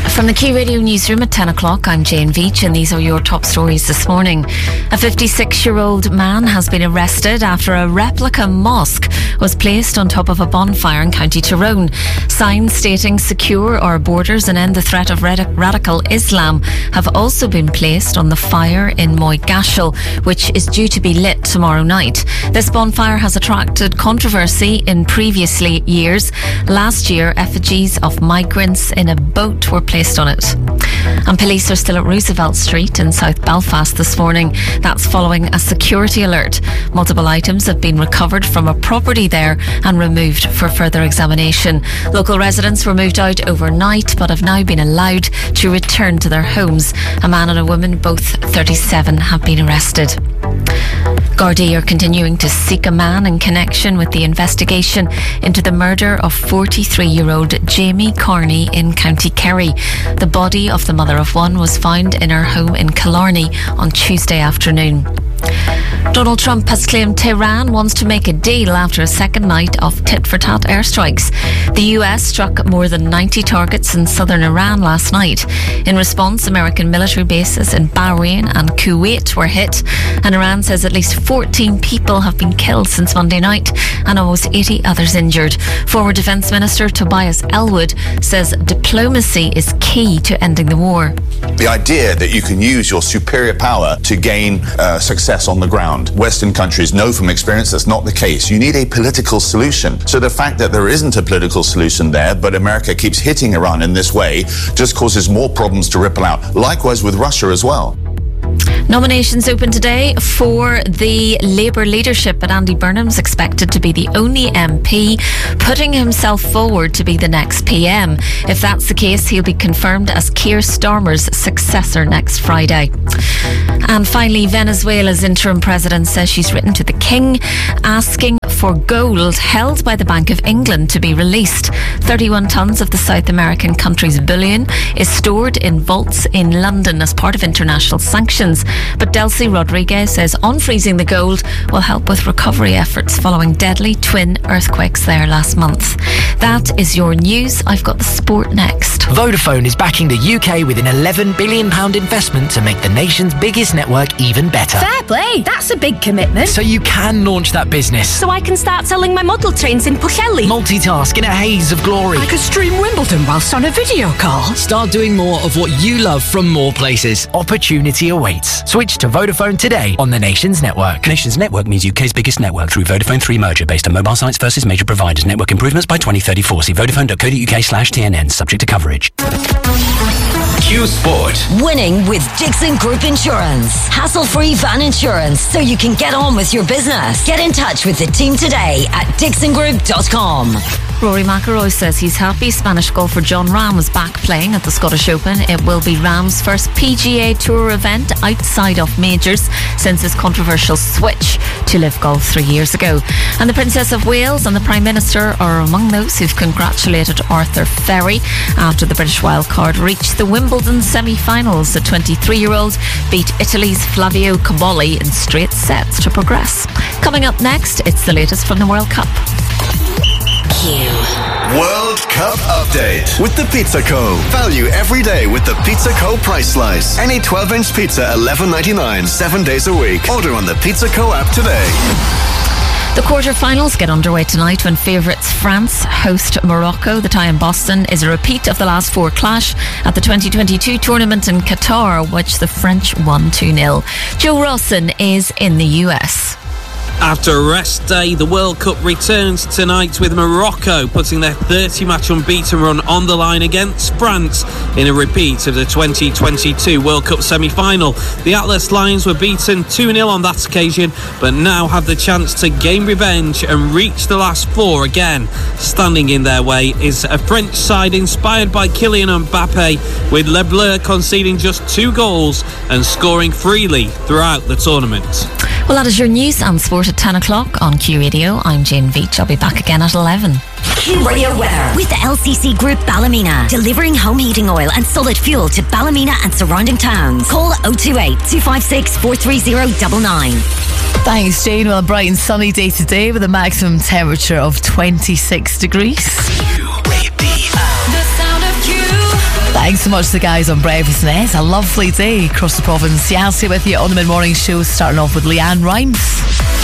From the Key Radio Newsroom at 10 o'clock, I'm Jane Veach and these are your top stories this morning. A 56-year-old man has been arrested after a replica mosque was placed on top of a bonfire in County Tyrone. Signs stating secure our borders and end the threat of radical Islam have also been placed on the fire in Moygashel, which is due to be lit tomorrow night. This bonfire has attracted controversy in previous years. Last year, effigies of migrants in a boat were placed on it. And police are still at Roosevelt Street in South Belfast this morning. That's following a security alert. Multiple items have been recovered from a property there and removed for further examination. Local residents were moved out overnight but have now been allowed to return to their homes. A man and a woman, both 37, have been arrested. Gardaí are continuing to seek a man in connection with the investigation into the murder of 43-year-old Jamie Carney in County Kerry. The body of the mother of one was found in her home in Killarney on Tuesday afternoon. Donald Trump has claimed Tehran wants to make a deal after a second night of tit-for-tat airstrikes. The US struck more than 90 targets in southern Iran last night. In response, American military bases in Bahrain and Kuwait were hit, and Iran says at least 14 people have been killed since Monday night and almost 80 others injured. Former Defence Minister Tobias Ellwood says diplomacy is key to ending the war. The idea that you can use your superior power to gain success on the ground. Western countries know from experience that's not the case. You need a political solution. So the fact that there isn't a political solution there, but America keeps hitting Iran in this way, just causes more problems to ripple out. Likewise with Russia as well. Nominations open today for the Labour leadership, but Andy Burnham's expected to be the only MP putting himself forward to be the next PM. If that's the case, he'll be confirmed as Keir Starmer's successor next Friday. And finally, Venezuela's interim president says she's written to the king asking for gold held by the Bank of England to be released. 31 tonnes of the South American country's bullion is stored in vaults in London as part of international sanctions. But Delcy Rodriguez says unfreezing the gold will help with recovery efforts following deadly twin earthquakes there last month. That is your news. I've got the sport next. Vodafone is backing the UK with an £11 billion investment to make the nation's biggest network even better. Fair play, that's a big commitment. So you can launch that business. So I can start selling my model trains in Pwllheli. Multitask in a haze of glory. I could stream Wimbledon whilst on a video call. Start doing more of what you love from more places. Opportunity awaits. Switch to Vodafone today on the Nations Network. Nations Network means UK's biggest network through Vodafone 3 merger based on mobile sites versus major providers. Network improvements by 2034. See vodafone.co.uk/TNN. Subject to coverage. Q Sport. Winning with Dixon Group Insurance. Hassle-free van insurance so you can get on with your business. Get in touch with the team today at dixongroup.com. Rory McIlroy says he's happy Spanish golfer Jon Rahm is back playing at the Scottish Open. It will be Rahm's first PGA Tour event outside of majors since his controversial switch to Live Golf 3 years ago. And the Princess of Wales and the Prime Minister are among those who've congratulated Arthur Ferry after the British wildcard reached the Wimbledon semi-finals. The 23-year-old beat Italy's Flavio Cobolli in straight sets to progress. Coming up next, it's the latest from the World Cup. World Cup update with the Pizza Co. Value every day with the Pizza Co. price slice. Any 12-inch pizza $11.99, 7 days a week. Order on the Pizza Co. app today. The quarter-finals get underway tonight when favourites France host Morocco. The tie in Boston is a repeat of the last four clash at the 2022 tournament in Qatar, which the French won 2-0. Joe Rawson is in the US. After a rest day, the World Cup returns tonight with Morocco putting their 30-match unbeaten run on the line against France in a repeat of the 2022 World Cup semi-final. The Atlas Lions were beaten 2-0 on that occasion, but now have the chance to gain revenge and reach the last four again. Standing in their way is a French side inspired by Kylian Mbappe, with Le Bleu conceding just 2 goals and scoring freely throughout the tournament. Well, that is your news and sport at 10 o'clock on Q Radio. I'm Jane Veach. I'll be back again at 11. Q Radio weather with the LCC Group Ballymena, delivering home heating oil and solid fuel to Ballymena and surrounding towns. Call 028 256 43099. Thanks, Jane. Well, a bright and sunny day today with a maximum temperature of 26 degrees. Q Radio. Thanks. Thanks so much to the guys on Breakfast Net. A lovely day across the province. Yeah, I'll stay with you on the mid-morning show, starting off with Leanne Rimes.